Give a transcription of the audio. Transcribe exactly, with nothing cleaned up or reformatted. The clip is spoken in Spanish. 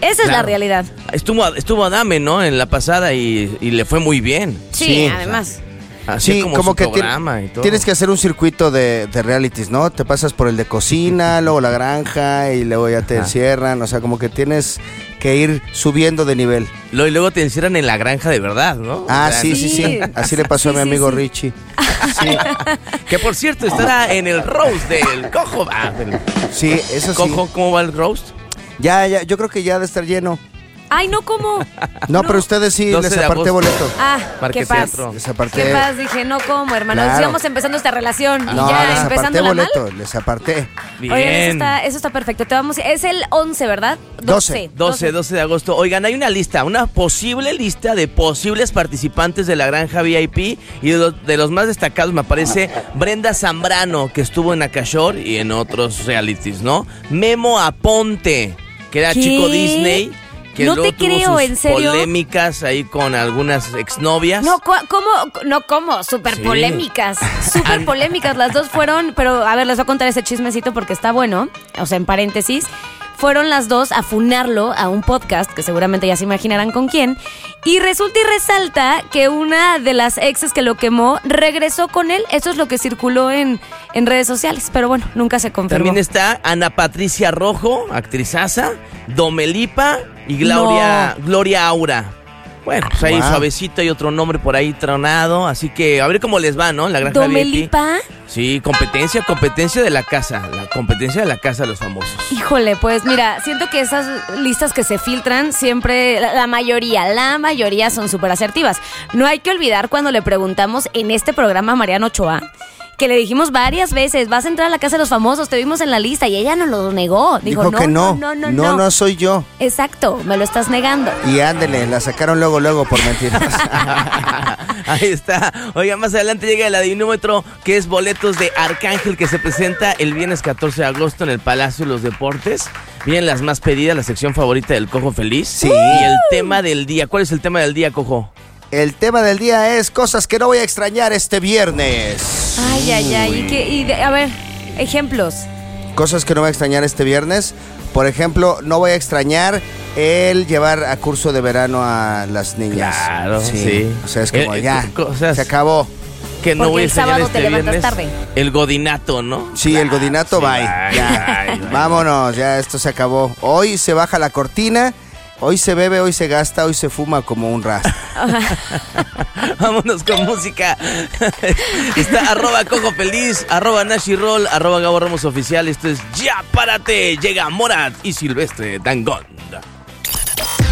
Esa es claro. la realidad. Estuvo, estuvo Adame, ¿no? En la pasada y, y le fue muy bien. Sí, sí además. Así sí, como, como que ti- y todo. Tienes que hacer un circuito de, de realities, ¿no? Te pasas por el de cocina, luego la granja y luego ya te Ajá. encierran. O sea, como que tienes que ir subiendo de nivel. Lo, y luego te encierran en la granja de verdad, ¿no? Ah, o sea, sí, sí, sí, sí. Así le pasó sí, a mi amigo sí, sí. Richie. Sí. Que por cierto estará en el roast del Cojo. Ah, pero... Sí, eso sí. Cojo, ¿cómo va el roast? Ya, ya, yo creo que ya ha de estar lleno. Ay, no, ¿cómo? No, no. Pero ustedes sí les aparté boleto. Ah, qué paz. Les aparté. Qué paz, dije, no, ¿cómo, hermano? Claro. Íbamos empezando esta relación y no, ya les empezando aparté la boleto, mal. Les aparté. Bien. Oigan, eso está, eso está perfecto. Te vamos, es el once, ¿verdad? doce. doce, doce de agosto. Oigan, hay una lista, una posible lista de posibles participantes de la Granja V I P y de los, de los más destacados me aparece Brenda Zambrano, que estuvo en Acashore y en otros realities, ¿no? Memo Aponte, que era ¿Qué? chico Disney. Que no te creo, ¿en serio? Polémicas ahí con algunas exnovias. No, ¿cómo? No, ¿cómo? Súper sí. polémicas. Súper polémicas. Las dos fueron, pero a ver, les voy a contar ese chismecito porque está bueno. O sea, en paréntesis. Fueron las dos a funarlo a un podcast, que seguramente ya se imaginarán con quién. Y resulta y resalta que una de las exes que lo quemó regresó con él. Eso es lo que circuló en, en redes sociales. Pero bueno, nunca se confirmó. También está Ana Patricia Rojo, actrizaza, Domelipa y Gloria, no. Gloria Aura. Bueno, pues ahí wow. suavecito y otro nombre por ahí tronado. Así que a ver cómo les va, ¿no? La Granja ¿Domelipa? V I P. Sí, competencia, competencia de la casa. La competencia de la casa de los famosos. Híjole, pues mira, siento que esas listas que se filtran siempre, la, la mayoría, la mayoría son súper asertivas. No hay que olvidar cuando le preguntamos en este programa a Mariana Ochoa, que le dijimos varias veces, vas a entrar a la casa de los famosos, te vimos en la lista, y ella nos lo negó. Dijo, Dijo no, que no, no, no, no, no, no soy yo. Exacto, me lo estás negando. Y ándele, la sacaron luego, luego por mentiras. Ahí está. Oiga, más adelante llega el adinómetro, que es boletos de Arcángel, que se presenta el viernes catorce de agosto en el Palacio de los Deportes. Vienen las más pedidas, la sección favorita del Cojo Feliz. Sí. Y el tema del día. ¿Cuál es el tema del día, Cojo? El tema del día es cosas que no voy a extrañar este viernes. Ay, ay, ay. ¿Y qué? Y de, a ver, ejemplos. Cosas que no voy a extrañar este viernes. Por ejemplo, no voy a extrañar el llevar a curso de verano a las niñas. Claro, sí. sí. O sea, es como eh, ya, cosas se acabó. Que no Porque voy a el sábado este te levantas viernes, tarde. El godinato, ¿no? Sí, claro, el godinato, sí, bye. bye, ya. bye, bye. Vámonos, ya esto se acabó. Hoy se baja la cortina. Hoy se bebe, hoy se gasta, hoy se fuma como un rastro. Vámonos con música. Está arroba Cojo Feliz, arroba Nashi Roll, arroba Gabo Ramos Oficial. Esto es Ya Párate. Llega Morat y Silvestre Dangond.